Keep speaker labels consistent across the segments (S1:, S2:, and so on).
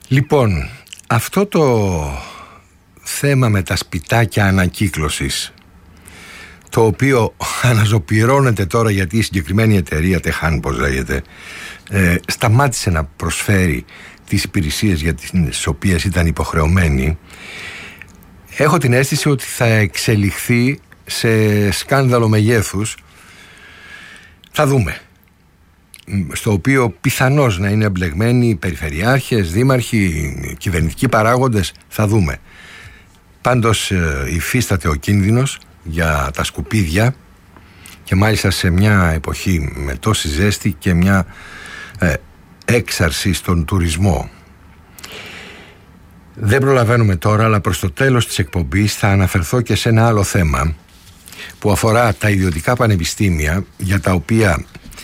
S1: Λοιπόν, αυτό το θέμα με τα σπιτάκια ανακύκλωσης, το οποίο αναζωπυρώνεται τώρα γιατί η συγκεκριμένη εταιρεία, Τεχάν πως λέγεται, σταμάτησε να προσφέρει τις υπηρεσίες για τις οποίες ήταν υποχρεωμένη, έχω την αίσθηση ότι θα εξελιχθεί σε σκάνδαλο μεγέθους. Θα δούμε. Στο οποίο πιθανώς να είναι εμπλεγμένοι περιφερειάρχες, δήμαρχοι, κυβερνητικοί παράγοντες, θα δούμε. Πάντως υφίσταται ο κίνδυνος για τα σκουπίδια, και μάλιστα σε μια εποχή με τόση ζέστη και μια έξαρση στον τουρισμό. Δεν προλαβαίνουμε τώρα, αλλά προς το τέλος της εκπομπής θα αναφερθώ και σε ένα άλλο θέμα που αφορά τα ιδιωτικά πανεπιστήμια, για τα οποία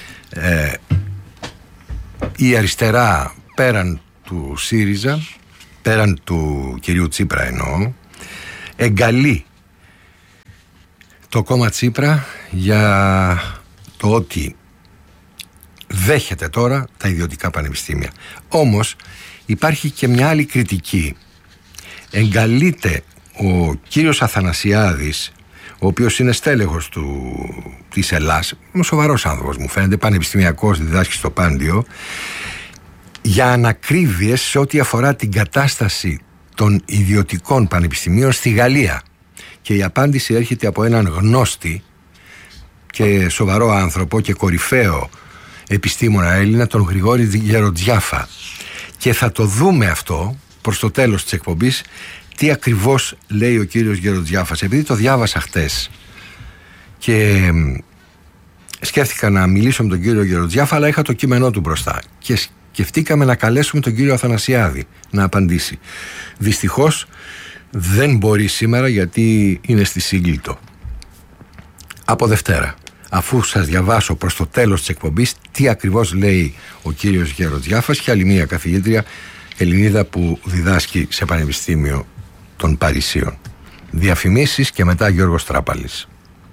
S1: η αριστερά, πέραν του ΣΥΡΙΖΑ, πέραν του κυρίου Τσίπρα εννοώ, εγκαλεί το κόμμα Τσίπρα για το ότι δέχεται τώρα τα ιδιωτικά πανεπιστήμια. Όμως υπάρχει και μια άλλη κριτική. Εγκαλείται ο κύριος Αθανασιάδης, ο οποίος είναι στέλεχος της Ελλάς, είναι σοβαρός άνθρωπος μου φαίνεται, πανεπιστημιακός, διδάσκει στο Πάντιο, για ανακρίβειες σε ό,τι αφορά την κατάσταση των ιδιωτικών πανεπιστημίων στη Γαλλία. Και η απάντηση έρχεται από έναν γνώστη και σοβαρό άνθρωπο και κορυφαίο επιστήμονα Έλληνα, τον Γρηγόρη Γεροντζιάφα. Και θα το δούμε αυτό προς το τέλος της εκπομπής, τι ακριβώς λέει ο κύριος Γεροντζιάφας. Επειδή το διάβασα χτες και σκέφτηκα να μιλήσω με τον κύριο Γεροντζιάφα, αλλά είχα το κείμενό του μπροστά και σκεφτήκαμε να καλέσουμε τον κύριο Αθανασιάδη να απαντήσει. Δυστυχώς δεν μπορεί σήμερα, γιατί είναι στη Σύγκλιτο. Από Δευτέρα, αφού σας διαβάσω προς το τέλος της εκπομπής τι ακριβώς λέει ο κύριος Γεροντζιάφας και άλλη μία καθηγήτρια Ελληνίδα που διδάσκει σε Πανεπιστήμιο των Παρισίων. Διαφημίσεις και μετά Γιώργος Τράπαλης.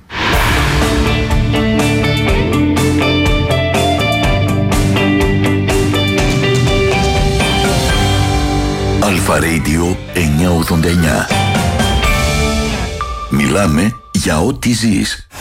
S2: Αλφα Radio 989. Μιλάμε για ό,τι ζεις.